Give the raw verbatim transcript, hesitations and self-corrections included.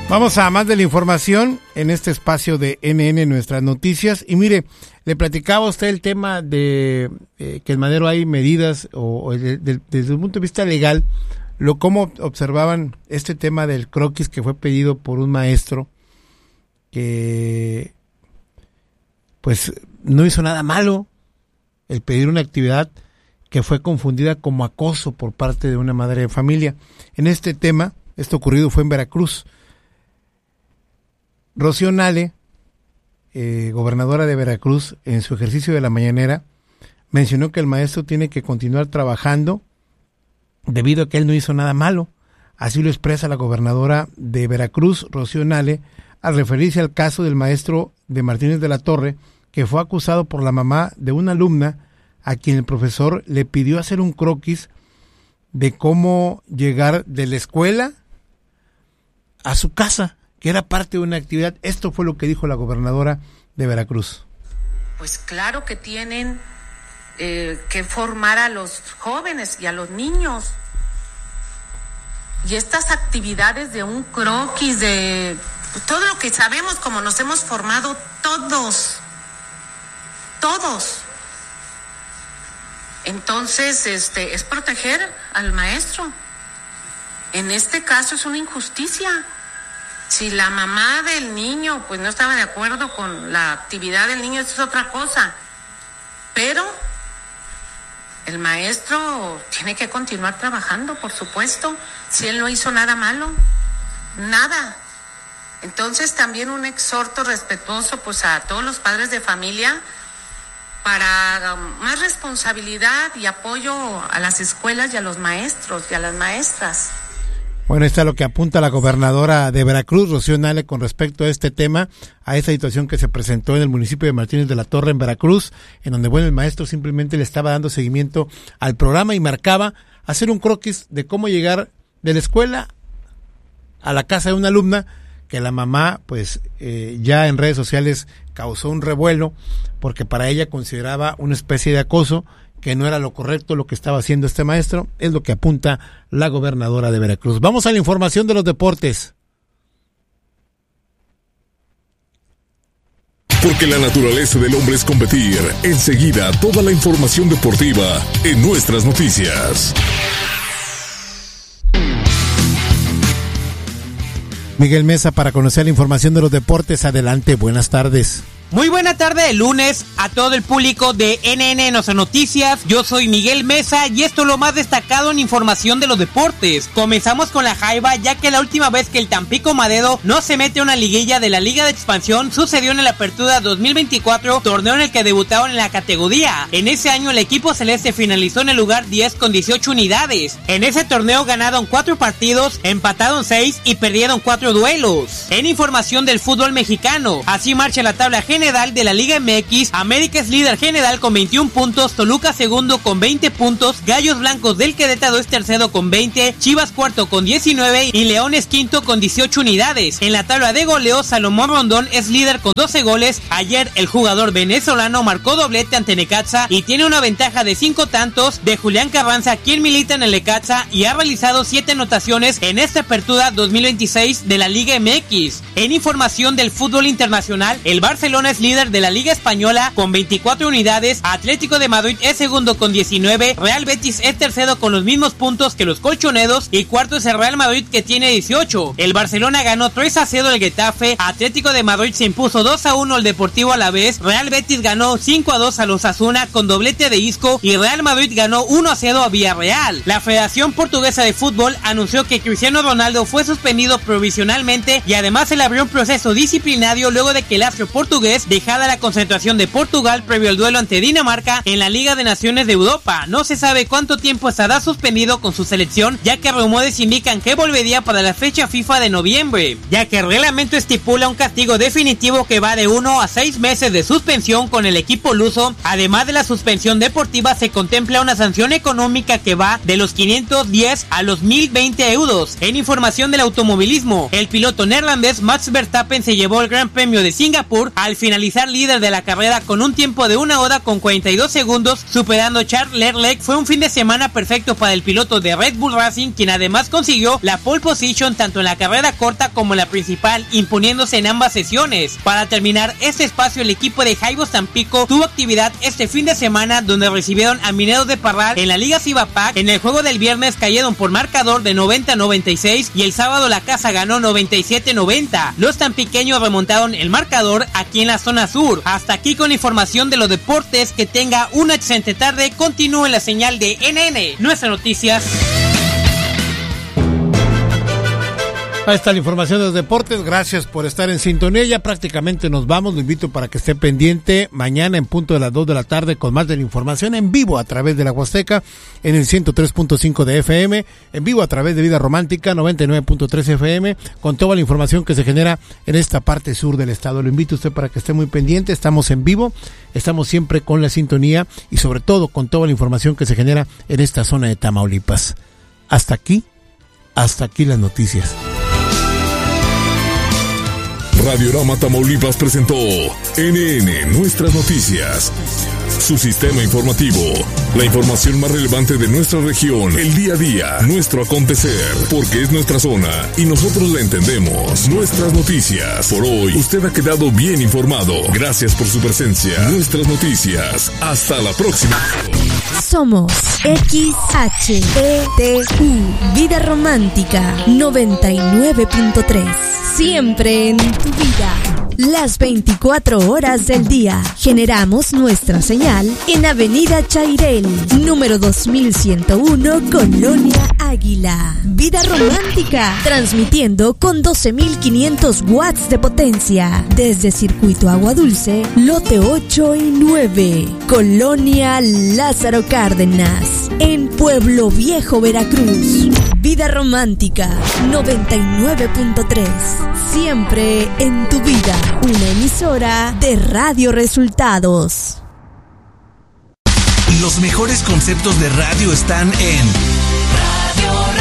Vamos a más de la información en este espacio de N N, nuestras noticias. Y mire, le platicaba a usted el tema de eh, que en Madero hay medidas, o, o de, de, desde un punto de vista legal, lo cómo observaban este tema del croquis que fue pedido por un maestro que pues no hizo nada malo, el pedir una actividad que fue confundida como acoso por parte de una madre de familia. En este tema, esto ocurrido fue en Veracruz. Rocío Nale, eh, gobernadora de Veracruz, en su ejercicio de la mañanera, mencionó que el maestro tiene que continuar trabajando debido a que él no hizo nada malo. Así lo expresa la gobernadora de Veracruz, Rocío Nale, al referirse al caso del maestro de Martínez de la Torre, que fue acusado por la mamá de una alumna a quien el profesor le pidió hacer un croquis de cómo llegar de la escuela a su casa, que era parte de una actividad. Esto fue lo que dijo la gobernadora de Veracruz. Pues claro que tienen eh, que formar a los jóvenes y a los niños. Y estas actividades de un croquis, de todo lo que sabemos, como nos hemos formado todos, todos. Entonces, este, es proteger al maestro. En este caso es una injusticia. Si la mamá del niño pues no estaba de acuerdo con la actividad del niño, eso es otra cosa. Pero el maestro tiene que continuar trabajando, por supuesto, si él no hizo nada malo, nada. Entonces también un exhorto respetuoso pues a todos los padres de familia para más responsabilidad y apoyo a las escuelas y a los maestros y a las maestras. Bueno, está lo que apunta la gobernadora de Veracruz, Rocío Nale, con respecto a este tema, a esta situación que se presentó en el municipio de Martínez de la Torre, en Veracruz, en donde, bueno, el maestro simplemente le estaba dando seguimiento al programa y marcaba hacer un croquis de cómo llegar de la escuela a la casa de una alumna, que la mamá, pues, eh, ya en redes sociales causó un revuelo, porque para ella consideraba una especie de acoso, que no era lo correcto lo que estaba haciendo este maestro. Es lo que apunta la gobernadora de Veracruz. Vamos a la información de los deportes. Porque la naturaleza del hombre es competir. Enseguida, toda la información deportiva en nuestras noticias. Miguel Mesa, para conocer la información de los deportes. Adelante, buenas tardes. Muy buena tarde de lunes a todo el público de N N Nuestras Noticias. Yo soy Miguel Mesa y esto es lo más destacado en información de los deportes. Comenzamos con la jaiba, ya que la última vez que el Tampico Madero no se mete a una liguilla de la Liga de Expansión sucedió en la Apertura dos mil veinticuatro, torneo en el que debutaron en la categoría. En ese año el equipo celeste finalizó en el lugar diez con dieciocho unidades. En ese torneo ganaron cuatro partidos, empataron seis y perdieron cuatro duelos. En información del fútbol mexicano, así marcha la tabla general general de la Liga M X. América es líder general con veintiún puntos, Toluca segundo con veinte puntos, Gallos Blancos del Querétaro es tercero con veinte, Chivas cuarto con diecinueve y León es quinto con dieciocho unidades. En la tabla de goleo, Salomón Rondón es líder con doce goles. Ayer el jugador venezolano marcó doblete ante Necaxa y tiene una ventaja de cinco tantos de Julián Carranza, quien milita en el Necaxa y ha realizado siete anotaciones en esta apertura dos mil veintiséis de la Liga M X. En información del fútbol internacional, el Barcelona es líder de la Liga Española con veinticuatro unidades, Atlético de Madrid es segundo con diecinueve, Real Betis es tercero con los mismos puntos que los colchoneros y cuarto es el Real Madrid que tiene dieciocho. El Barcelona ganó tres a cero al Getafe, Atlético de Madrid se impuso dos a uno al Deportivo Alavés, Real Betis ganó cinco a dos a los Osasuna con doblete de Isco y Real Madrid ganó uno a cero a Villarreal. La Federación Portuguesa de Fútbol anunció que Cristiano Ronaldo fue suspendido provisionalmente y además se le abrió un proceso disciplinario luego de que el astro portugués dejada la concentración de Portugal previo al duelo ante Dinamarca en la Liga de Naciones de Europa. No se sabe cuánto tiempo estará suspendido con su selección, ya que rumores indican que volvería para la fecha FIFA de noviembre, ya que el reglamento estipula un castigo definitivo que va de uno a seis meses de suspensión con el equipo luso. Además de la suspensión deportiva, se contempla una sanción económica que va de los quinientos diez a los mil veinte euros. En información del automovilismo, el piloto neerlandés Max Verstappen se llevó el Gran Premio de Singapur al finalizar líder de la carrera con un tiempo de una hora con cuarenta y dos segundos, superando a Charles Leclerc. Fue un fin de semana perfecto para el piloto de Red Bull Racing, quien además consiguió la pole position tanto en la carrera corta como en la principal, imponiéndose en ambas sesiones. Para terminar este espacio, el equipo de Jaibos Tampico tuvo actividad este fin de semana, donde recibieron a Mineros de Parral en la Liga Cibapac. En el juego del viernes cayeron por marcador de noventa a noventa y seis y el sábado la casa ganó noventa y siete a noventa. Los tampiqueños remontaron el marcador aquí en la zona sur. Hasta aquí con la información de los deportes. Que tenga una excelente tarde. Continúe la señal de N N, Nuestras Noticias. Ahí está la información de los deportes. Gracias por estar en sintonía. Ya prácticamente nos vamos. Lo invito para que esté pendiente mañana en punto de las dos de la tarde con más de la información en vivo a través de la Huasteca en el ciento tres punto cinco de F M, en vivo a través de Vida Romántica noventa y nueve punto tres F M, con toda la información que se genera en esta parte sur del estado. Lo invito a usted para que esté muy pendiente. Estamos en vivo, estamos siempre con la sintonía y sobre todo con toda la información que se genera en esta zona de Tamaulipas. Hasta aquí, hasta aquí las noticias. Radiorama Tamaulipas presentó N N Nuestras Noticias, su sistema informativo, la información más relevante de nuestra región, el día a día, nuestro acontecer, porque es nuestra zona y nosotros la entendemos. Nuestras Noticias. Por hoy, usted ha quedado bien informado. Gracias por su presencia. Nuestras Noticias. Hasta la próxima. Somos X H E T U, Vida Romántica noventa y nueve punto tres. Siempre en tu vida, las veinticuatro horas del día. Generamos nuestra señal en Avenida Chairel, número dos mil ciento uno, Colonia Águila. Vida Romántica, transmitiendo con doce mil quinientos watts de potencia desde Circuito Agua Dulce, lote ocho y nueve, Colonia Lázaro Cárdenas, en Pueblo Viejo, Veracruz. Vida Romántica noventa y nueve punto tres. Siempre en tu vida. Una emisora de Radio Resultados. Los mejores conceptos de radio están en Radio